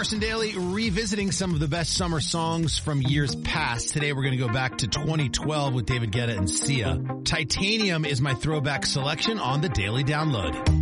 Carson Daly revisiting some of the best summer songs from years past. Today we're going to go back to 2012 with David Guetta and Sia. Titanium is my throwback selection on the Daily Download.